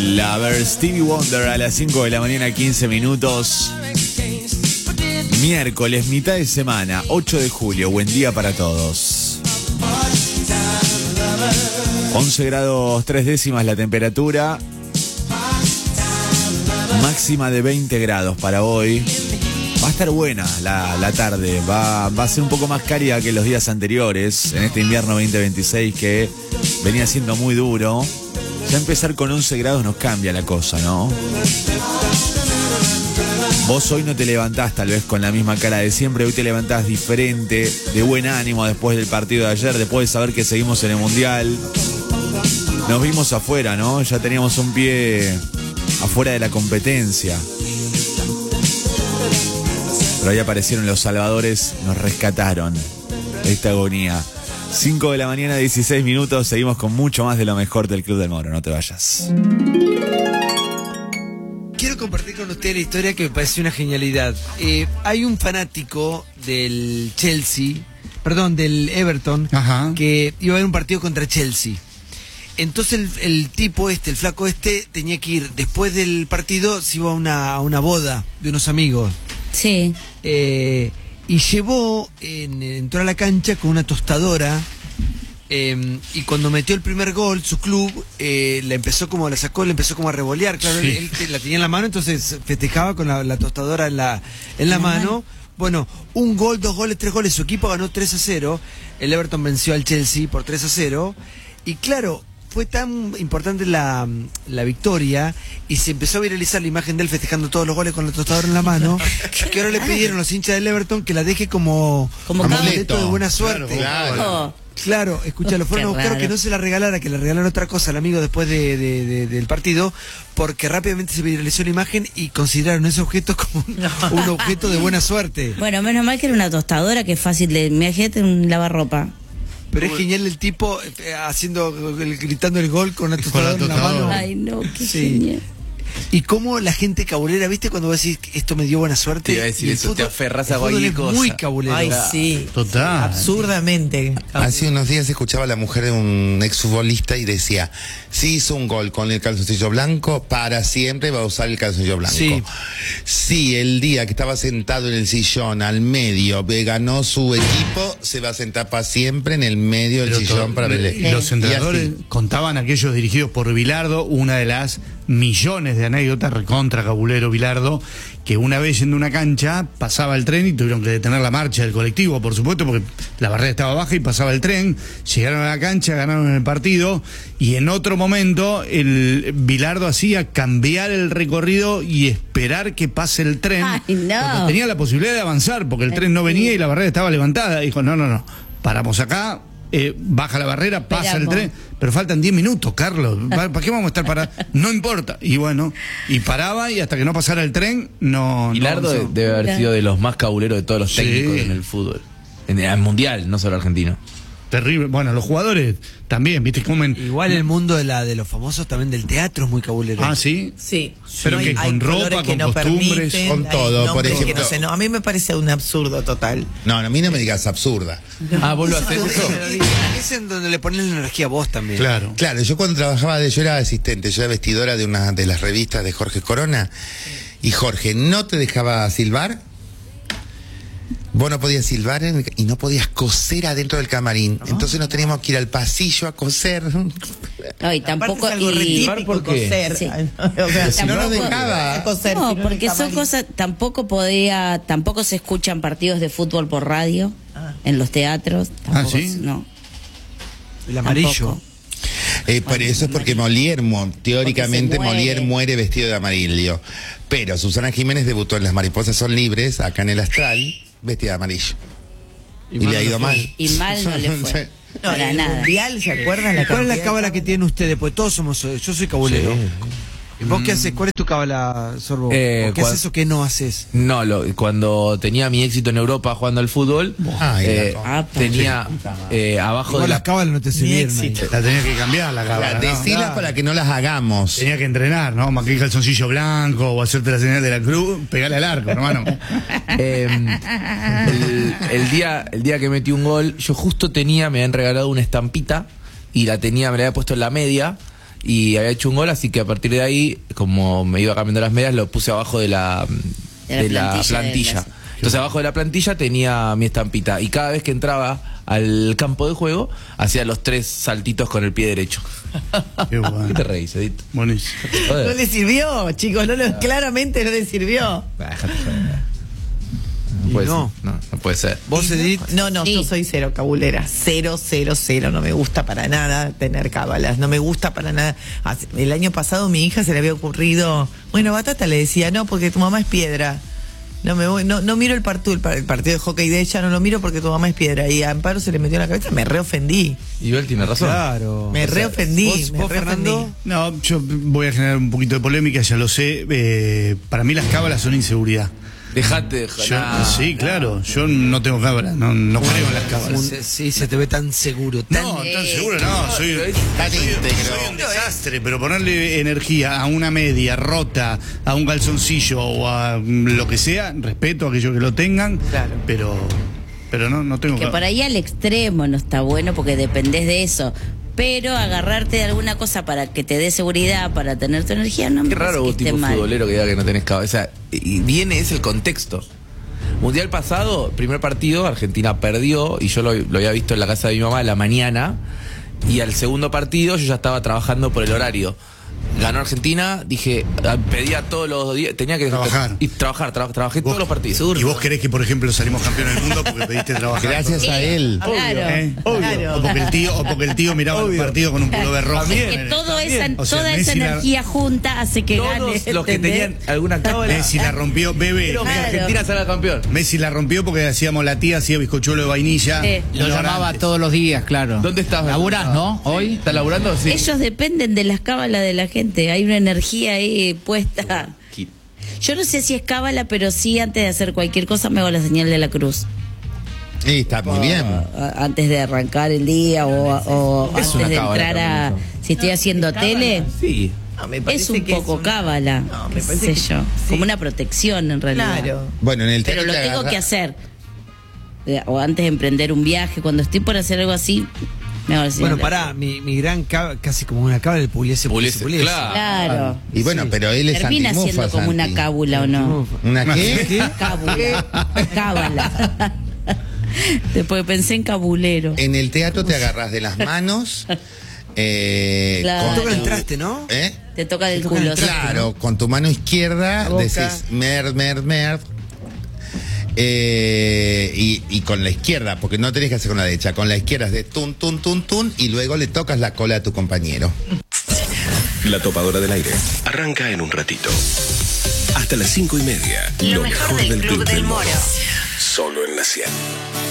Lover, Stevie Wonder a las 5 de la mañana, 15 minutos. Miércoles, mitad de semana, 8 de julio. Buen día para todos. 11 grados 3 décimas la temperatura. Máxima de 20 grados para hoy. Va a estar buena la tarde. Va a ser un poco más cálida que los días anteriores. En este invierno 2026 que venía siendo muy duro. Ya empezar con 11 grados nos cambia la cosa, ¿no? Vos hoy no te levantás tal vez con la misma cara de siempre. Hoy te levantás diferente, de buen ánimo después del partido de ayer, después de saber que seguimos en el Mundial. Nos vimos afuera, ¿no? Ya teníamos un pie afuera de la competencia. Pero ahí aparecieron los salvadores, nos rescataron de esta agonía. 5 de la mañana, 16 minutos, seguimos con mucho más de lo mejor del Club del Moro, no te vayas. Quiero compartir con usted la historia que me pareció una genialidad. Hay un fanático del del Everton, Ajá, que iba a ver un partido contra Chelsea. Entonces el tipo el flaco tenía que ir, después del partido se iba a una boda de unos amigos. Sí. Y entró a la cancha con una tostadora, y cuando metió el primer gol, su club la empezó como a revolear. Claro, sí. él la tenía en la mano, entonces festejaba con la tostadora en la mano. Bueno, un gol, 2 goles, 3 goles, su equipo ganó 3-0, el Everton venció al Chelsea por 3-0, y claro, fue tan importante la victoria y se empezó a viralizar la imagen de él festejando todos los goles con la tostadora en la mano, que ahora le pidieron los hinchas del Everton que la deje como amuleto de buena suerte. Claro, escucha, fueron a buscar que no se la regalara, que le regalaron otra cosa al amigo después del partido, porque rápidamente se viralizó la imagen y consideraron ese objeto como un objeto de buena suerte. Bueno, menos mal que era una tostadora, que es fácil de... Imagínate un lavarropa. Pero es genial el tipo gritando el gol con la tostadora en la mano. Ay, no, qué genial. Y cómo la gente cabulera, ¿viste? Cuando vos decís esto me dio buena suerte. Te iba a decir eso, fútbol, te aferras a el fútbol cualquier es cosa. muy cabulero. Ay, sí. total. Absurdamente. Hace unos días escuchaba a la mujer de un exfutbolista y decía, si hizo un gol con el calzoncillo blanco, para siempre va a usar el calzoncillo blanco. Sí. Si el día que estaba sentado en el sillón al medio ganó su equipo, se va a sentar para siempre en el medio del sillón para ver. Los entrenadores contaban, aquellos dirigidos por Bilardo, una de las millones de anécdotas, recontra cabulero Bilardo, que una vez yendo a una cancha pasaba el tren y tuvieron que detener la marcha del colectivo, por supuesto, porque la barrera estaba baja y pasaba el tren. Llegaron a la cancha, ganaron el partido, y en otro momento el Bilardo hacía cambiar el recorrido y esperar que pase el tren. Ay, no. Cuando tenía la posibilidad de avanzar, porque el tren no venía y la barrera estaba levantada. Dijo, no, paramos acá. Baja la barrera, pasa el tren, pero faltan 10 minutos, Carlos. ¿Para qué vamos a estar parados? No importa. Y bueno, y paraba, y hasta que no pasara el tren, no. Bilardo no debe haber sido de los más cabuleros de todos los técnicos Sí. en el fútbol. En el mundial, no solo argentino. Terrible. Bueno, los jugadores también, ¿viste? Comen. Igual el mundo de los famosos también del teatro es muy cabulero. Ah, sí. Sí. Pero hay, que con colores ropa, que con no costumbres, permiten, con hay todo, por nombres que ejemplo. no sé, a mí me parece un absurdo total. No, a mí no me digas absurda. Ah, ¿vos lo haces eso? Es en donde le ponen la energía a vos también. Claro. Claro, yo cuando trabajaba, yo era asistente, yo era vestidora de una de las revistas de Jorge Corona, y Jorge no te dejaba silbar. Vos no podías silbar y no podías coser adentro del camarín. Entonces nos teníamos que ir al pasillo a coser. No, y tampoco... Aparte es algo re y- típico ¿por qué? coser. Sí. O sea, Si no nos dejaba. coser, No, sino en porque el son camarín. cosas... Tampoco se escuchan partidos de fútbol por radio, en los teatros. Tampoco, ¿sí? No. El amarillo. Tampoco. Por eso es porque teóricamente Porque se muere. Molière muere vestido de amarillo. Pero Susana Jiménez debutó en Las Mariposas Son Libres, acá en el Astral, vestida de amarillo. Y le ha ido mal. Y mal no le fue. No, Para el nada. mundial, ¿se acuerdan? ¿Cuál es la cantidad cábala de- que tienen ustedes? Pues todos yo soy cabulero. ¿Y vos qué haces? ¿Cuál es tu cábala, Sorbo? ¿O ¿Qué haces o qué no haces? No, cuando tenía mi éxito en Europa jugando al fútbol, Ay, tenía abajo Igual de las la... cábalas no te sirvieron ahí. La tenía que cambiar la cámara, ¿no? Decilas para que no las hagamos. Tenía que entrenar, ¿no? Maquillar calzoncillo blanco o hacerte la señal de la cruz, pegarle al arco, hermano. el día que metí un gol, yo justo me habían regalado una estampita y me la había puesto en la media. y había hecho un gol, así que a partir de ahí, como me iba cambiando las medias, lo puse abajo de la plantilla. Entonces abajo de la plantilla tenía mi estampita y cada vez que entraba al campo de juego hacía los 3 saltitos con el pie derecho. Qué bueno. ¿Qué te reís, Edith? Buenísimo. Joder. No le sirvió, chicos, claramente no le sirvió. Déjate joder. Y Puede no. ser. No puede ser. ¿Vos, Edith? No, Sí. yo soy cero cabulera. 0, 0, 0. No me gusta para nada tener cábalas. No me gusta para nada. El año pasado mi hija se le había ocurrido. Bueno, Batata le decía, no, porque tu mamá es piedra. No me voy, no miro el partido de hockey de ella, no lo miro porque tu mamá es piedra. Y a Amparo se le metió en la cabeza, me reofendí. Y él tiene razón. Claro. Me reofendí. ¿Vos, Fernando? No, yo voy a generar un poquito de polémica, ya lo sé. Para mí las cábalas son inseguridad. Dejate. Sí, claro. Yo no tengo cábalas, no creo en las cábalas. Sí, se te ve tan seguro. No, tan seguro no. Soy un desastre, pero ponerle energía a una media rota, a un calzoncillo o a lo que sea, respeto a aquellos que lo tengan, Claro. pero no tengo Que por ahí al extremo no está bueno porque dependés de eso. Pero agarrarte de alguna cosa para que te dé seguridad, para tener tu energía, no me Qué parece raro que vos esté tipo mal. futbolero que diga que no tenés cabeza. O sea, y viene ese el contexto. Mundial pasado, primer partido, Argentina perdió y yo lo había visto en la casa de mi mamá a la mañana. Y al segundo partido yo ya estaba trabajando por el horario. Ganó Argentina, dije, pedía todos los días, tenía que Trabajar. y trabajé todos los partidos. ¿Y vos querés que, por ejemplo, salimos campeones del mundo porque pediste trabajar? Gracias a él. Claro. Claro. O porque el tío miraba el partido con un pullover rojo. Es que toda esa Messi energía junta hace que gane. Todos los que ¿entendés? tenían alguna cábala. Messi la rompió, bebé. Pero que Claro. Argentina salga campeón. Messi la rompió porque hacíamos la tía, hacía bizcochuelo de vainilla. Sí. Lo llamaba todos los días, claro. ¿Dónde estás? ¿Laburás, no? ¿Hoy? ¿Estás laburando? Sí. Ellos dependen de las cábalas de la gente. Hay una energía ahí puesta. Yo no sé si es cábala, pero sí antes de hacer cualquier cosa me hago la señal de la cruz. Y está muy bien. Antes de arrancar el día o Es antes una de cábala entrar a... también eso. Si estoy haciendo tele, Sí. No, me es parece un que poco una- cábala. No, me qué parece sé que- yo. sí. Como una protección en realidad. Claro. Bueno, en el Pero lo teatro te tengo agarra- que hacer. O antes de emprender un viaje, cuando estoy por hacer algo así, me hago la señal Bueno, de- pará, mi gran casi como una cábala del Pugliese. Pugliese, claro. Claro. Y bueno, Sí. pero él es Termina antimufa, siendo como una Santi. cábula o no. ¿Una qué? Cábula. Cábala. Después pensé en cabulero. En el teatro te agarras de las manos. Claro. Toca el traste, ¿no? ¿Eh? Te toca del culo. Claro, con tu mano izquierda La boca. decís mer. Y con la izquierda, porque no tenés que hacer con la derecha, con la izquierda es de tun y luego le tocas la cola a tu compañero. La topadora del aire arranca en un ratito. Hasta las 5:30. Lo mejor del Club del Moro. Solo en la 100.